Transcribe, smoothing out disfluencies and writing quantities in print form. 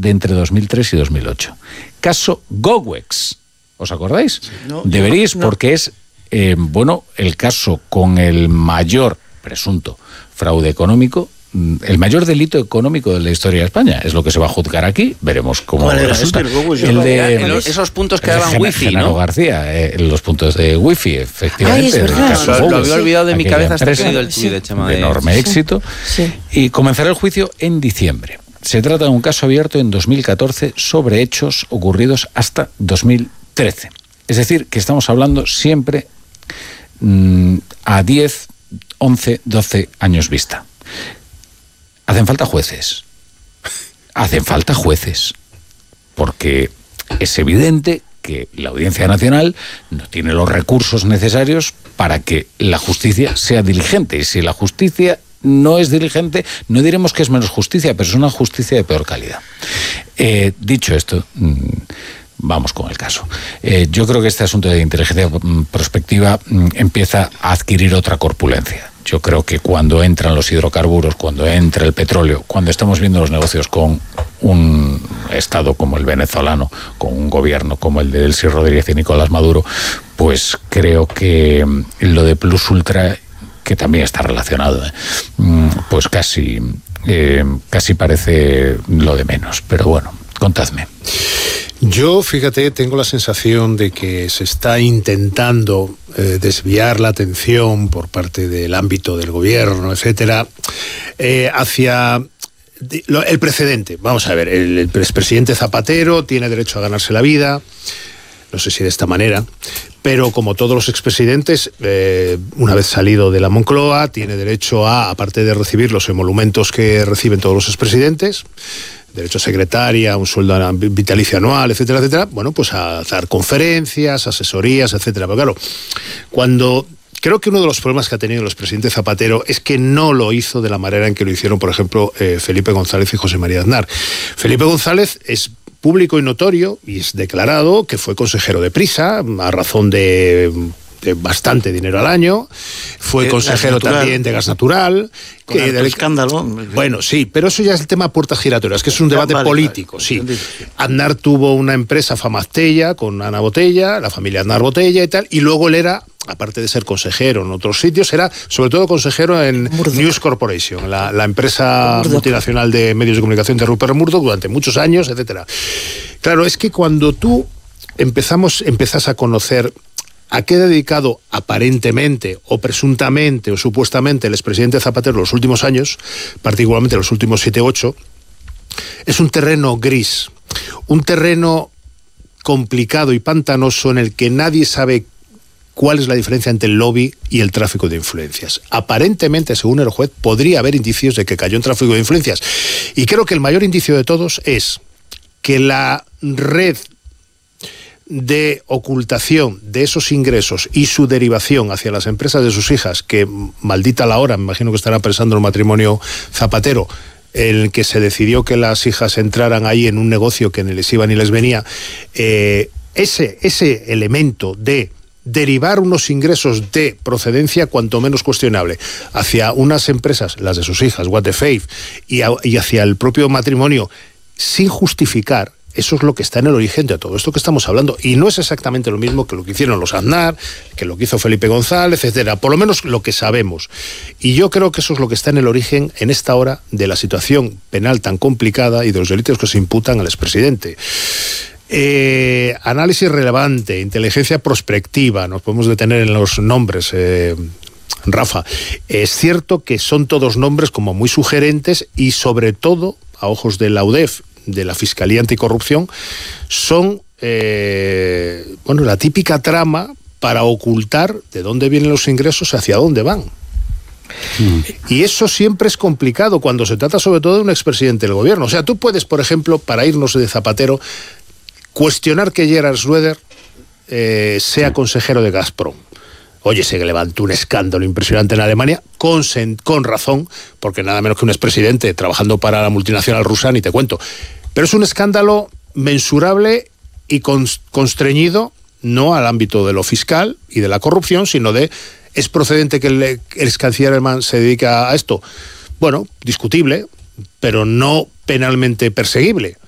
de entre 2003 y 2008. Caso Gowex, ¿os acordáis? No, deberíais, no. porque es el caso con el mayor presunto fraude económico, el mayor delito económico de la historia de España. Es lo que se va a juzgar aquí. Veremos cómo resulta. El de esos puntos que daban wifi, Genaro ¿no? García, los puntos de wifi, efectivamente. Ay, es verdad. Lo había olvidado de mi aquella cabeza hasta que he empresa leído el tuit de Chema. de enorme éxito. Sí. Y comenzará el juicio en diciembre. Se trata de un caso abierto en 2014 sobre hechos ocurridos hasta 2013. Es decir, que estamos hablando siempre a 10, 11, 12 años vista. Hacen falta jueces. Hacen falta jueces. Porque es evidente que la Audiencia Nacional no tiene los recursos necesarios para que la justicia sea diligente. Y si la justicia no es diligente, no diremos que es menos justicia, pero es una justicia de peor calidad. Dicho esto, vamos con el caso. Yo creo que este asunto de inteligencia prospectiva empieza a adquirir otra corpulencia. Yo creo que cuando entran los hidrocarburos, cuando entra el petróleo, cuando estamos viendo los negocios con un Estado como el venezolano, con un gobierno como el de Delcy Rodríguez y Nicolás Maduro, pues creo que lo de Plus Ultra, que también está relacionado, pues casi parece lo de menos. Pero bueno, contadme. Yo, fíjate, tengo la sensación de que se está intentando desviar la atención por parte del ámbito del gobierno, etcétera, hacia el precedente. Vamos a ver, el expresidente Zapatero tiene derecho a ganarse la vida, no sé si de esta manera, pero como todos los expresidentes, una vez salido de la Moncloa, tiene derecho a, aparte de recibir los emolumentos que reciben todos los expresidentes, derecho a secretaria, un sueldo vitalicio anual, etcétera, etcétera, bueno, pues a dar conferencias, asesorías, etcétera. Pero claro, creo que uno de los problemas que ha tenido el expresidente Zapatero es que no lo hizo de la manera en que lo hicieron, por ejemplo, Felipe González y José María Aznar. Felipe González es público y notorio, y es declarado que fue consejero de Prisa, a razón de bastante dinero al año, fue consejero también de gas natural. Con el escándalo. Bueno, sí, pero eso ya es el tema puertas giratorias, que es un debate político, sí. Aznar tuvo una empresa Famastella con Ana Botella, la familia Aznar Botella y tal, y luego él era, aparte de ser consejero en otros sitios, era sobre todo consejero en News Corporation, la empresa multinacional de medios de comunicación de Rupert Murdoch durante muchos años, etcétera. Claro, es que cuando tú empezás a conocer a qué ha dedicado aparentemente o presuntamente o supuestamente el expresidente Zapatero los últimos años, particularmente los últimos 7, 8, es un terreno gris, un terreno complicado y pantanoso en el que nadie sabe cuál es la diferencia entre el lobby y el tráfico de influencias. Aparentemente, según el juez, podría haber indicios de que cayó en tráfico de influencias. Y creo que el mayor indicio de todos es que la red de ocultación de esos ingresos y su derivación hacia las empresas de sus hijas, que maldita la hora, me imagino que estará pensando en el matrimonio Zapatero, en el que se decidió que las hijas entraran ahí en un negocio que ni les iba ni les venía, ese elemento de derivar unos ingresos de procedencia cuanto menos cuestionable hacia unas empresas, las de sus hijas, What the Faith, y hacia el propio matrimonio, sin justificar, eso es lo que está en el origen de todo esto que estamos hablando. Y no es exactamente lo mismo que lo que hicieron los Aznar, que lo que hizo Felipe González, etcétera. Por lo menos lo que sabemos. Y yo creo que eso es lo que está en el origen, en esta hora, de la situación penal tan complicada y de los delitos que se imputan al expresidente. Análisis relevante, inteligencia prospectiva, nos podemos detener en los nombres, Rafa. Es cierto que son todos nombres como muy sugerentes y sobre todo, a ojos de la UDEF, de la Fiscalía Anticorrupción, son la típica trama para ocultar de dónde vienen los ingresos y hacia dónde van. Y eso siempre es complicado cuando se trata sobre todo de un expresidente del gobierno. O sea, tú puedes, por ejemplo, para irnos de Zapatero, cuestionar que Gerhard Schröder sea consejero de Gazprom. Oye, se levantó un escándalo impresionante en Alemania, con razón, porque nada menos que un expresidente trabajando para la multinacional rusa, ni te cuento. Pero es un escándalo mensurable y constreñido, no al ámbito de lo fiscal y de la corrupción, sino de, ¿es procedente que el ex canciller alemán se dedica a esto? Bueno, discutible, pero no penalmente perseguible.